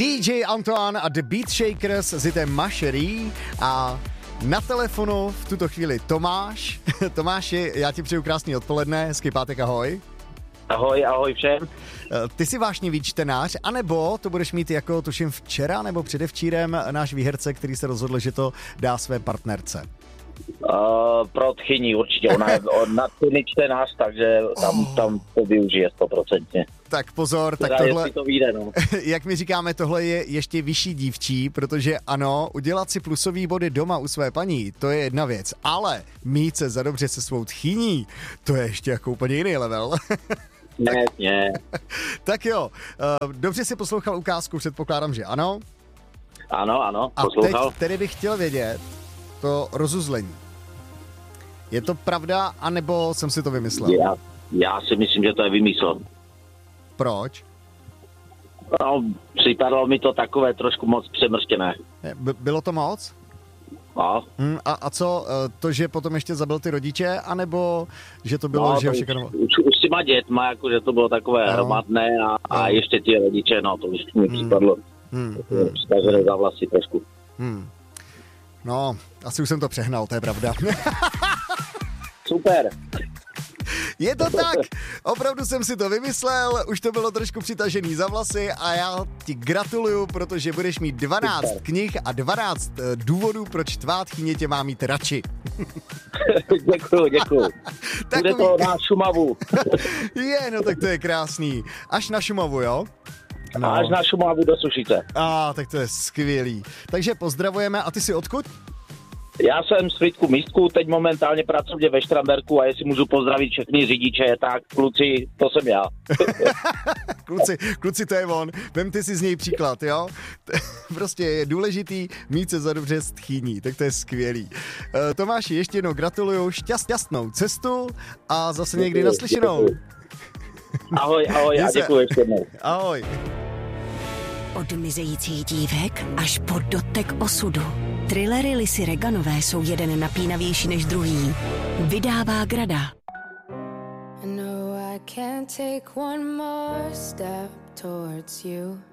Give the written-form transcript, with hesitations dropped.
DJ Antoine a The Beat Shakers s hitem Macherie a na telefonu v tuto chvíli Tomáš. Tomáši, já ti přeju krásný odpoledne, hezký pátek, ahoj. Ahoj všem. Ty jsi vášnivý čtenář, anebo to budeš mít jako tuším včera nebo předevčírem náš výherce, který se rozhodl, že to dá své partnerce. Pro tchyni určitě, ona je nadšený čtenář, takže tam to využije 100%. Tak pozor, tak tohle, to vyjde, no. Jak my říkáme, tohle je ještě vyšší dívčí, protože ano, udělat si plusový body doma u své paní, to je jedna věc, ale mít se za dobře se svou tchyní, to je ještě jako úplně jiný level. Ne. Tak jo, dobře si poslouchal ukázku, předpokládám, že ano? Ano, poslouchal. A teď tedy bych chtěl vědět to rozuzlení. Je to pravda, anebo jsem si to vymyslel? Já si myslím, že to je vymysl. Proč? No, připadalo mi to takové trošku moc přemrštěné. Bylo to moc? No. A co, to, že potom ještě zabil ty rodiče, anebo že to bylo, že ho šikanoval? Už s těma dětma, jako, že to bylo takové hromadné a ještě ty rodiče, no to už mi připadlo. Vztažené za vlasy trošku. No, asi už jsem to přehnal, to je pravda. Super. Je to tak, opravdu jsem si to vymyslel, už to bylo trošku přitažený za vlasy a já ti gratuluju, protože budeš mít 12 knih a 12 důvodů, proč tvá tchyně tě má mít radši. Děkuju. Bude to na Šumavu. No tak to je krásný. Až na Šumavu, jo? No. Až na Šumavu do Sušice. Tak to je skvělý. Takže pozdravujeme, a ty jsi odkud? Já jsem z Frýdku Místku, teď momentálně pracuji ve Štramberku a jestli můžu pozdravit všechny řidiče, tak kluci, to jsem já. kluci, to je on. Vemte si z něj příklad, jo? Prostě je důležitý mít se za dobře s tchýní, tak to je skvělý. Tomáši, ještě jednou gratuluju, šťastnou cestu a zase někdy naslyšenou. Ahoj a děkuji ještě jednou. Ahoj. Od mizejících dívek až po dotek osudu. Thrillery Lisy Reganové jsou jeden napínavější než druhý. Vydává Grada. I know I can't take one more step towards you.